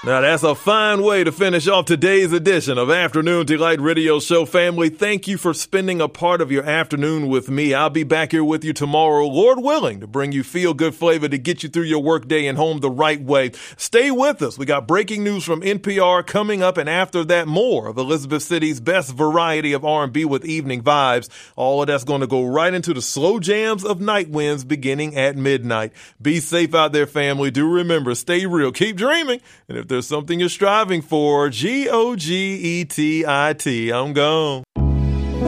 Now, that's a fine way to finish off today's edition of Afternoon Delight Radio Show. Family, thank you for spending a part of your afternoon with me. I'll be back here with you tomorrow, Lord willing, to bring you feel-good flavor to get you through your workday and home the right way. Stay with us. We got breaking news from NPR coming up, and after that, more of Elizabeth City's best variety of R&B with evening vibes. All of that's going to go right into the slow jams of Night Winds beginning at midnight. Be safe out there, family. Do remember, stay real, keep dreaming, and if there's something you're striving for, GOGETIT. I'm gone.